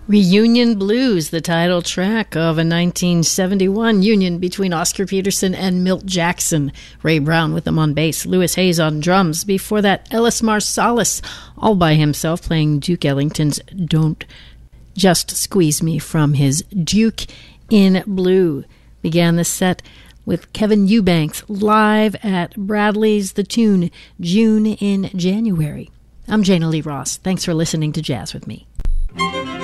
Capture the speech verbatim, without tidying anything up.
Reunion Blues, the title track of a nineteen seventy-one union between Oscar Peterson and Milt Jackson. Ray Brown with them on bass, Louis Hayes on drums. Before that, Ellis Marsalis, all by himself, playing Duke Ellington's Don't Just Squeeze Me from his Duke in Blue. Began the set with Kevin Eubanks live at Bradley's, the tune June in January. I'm Jana Lee Ross. Thanks for listening to Jazz with Me.